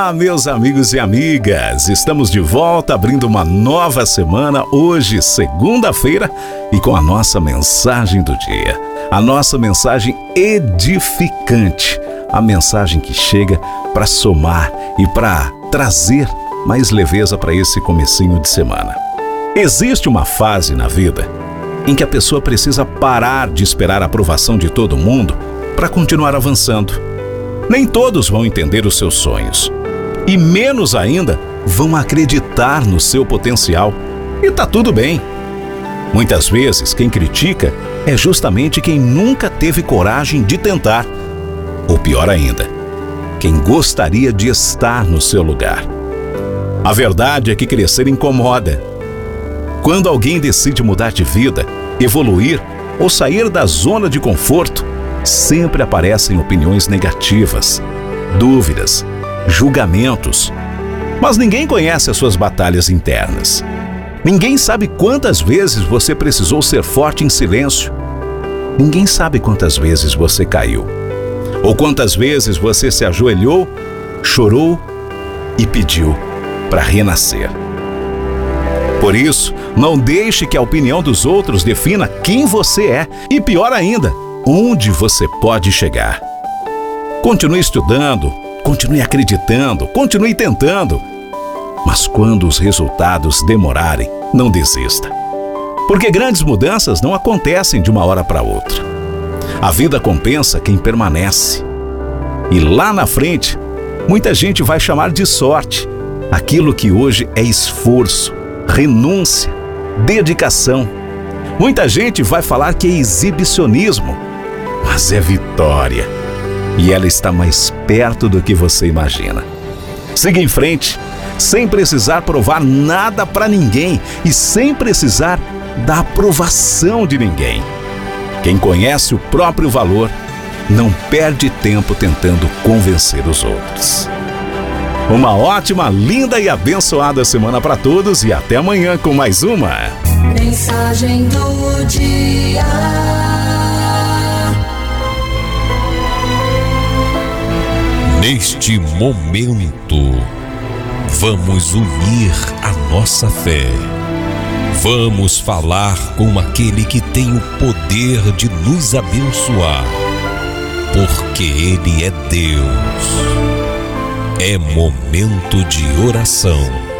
Olá, meus amigos e amigas! Estamos de volta, abrindo uma nova semana, hoje, segunda-feira, e com a nossa mensagem do dia. A nossa mensagem edificante, a mensagem que chega para somar e para trazer mais leveza para esse comecinho de semana. Existe uma fase na vida em que a pessoa precisa parar de esperar a aprovação de todo mundo para continuar avançando. Nem todos vão entender os seus sonhos e menos ainda vão acreditar no seu potencial. E tá tudo bem. Muitas vezes quem critica é justamente quem nunca teve coragem de tentar. Ou pior ainda, quem gostaria de estar no seu lugar. A verdade é que crescer incomoda. Quando alguém decide mudar de vida, evoluir ou sair da zona de conforto, sempre aparecem opiniões negativas, dúvidas, julgamentos. Mas ninguém conhece as suas batalhas internas. Ninguém sabe quantas vezes você precisou ser forte em silêncio. Ninguém sabe quantas vezes você caiu. Ou quantas vezes você se ajoelhou, chorou e pediu para renascer. Por isso, não deixe que a opinião dos outros defina quem você é e, pior ainda, onde você pode chegar. Continue estudando, continue acreditando, continue tentando. Mas quando os resultados demorarem, não desista. Porque grandes mudanças não acontecem de uma hora para outra. A vida compensa quem permanece. E lá na frente, muita gente vai chamar de sorte aquilo que hoje é esforço, renúncia, dedicação. Muita gente vai falar que é exibicionismo, mas é vitória. E ela está mais perto do que você imagina. Siga em frente, sem precisar provar nada para ninguém e sem precisar da aprovação de ninguém. Quem conhece o próprio valor não perde tempo tentando convencer os outros. Uma ótima, linda e abençoada semana para todos e até amanhã com mais uma Mensagem do dia. Neste momento, vamos unir a nossa fé. Vamos falar com aquele que tem o poder de nos abençoar, porque Ele é Deus. É momento de oração.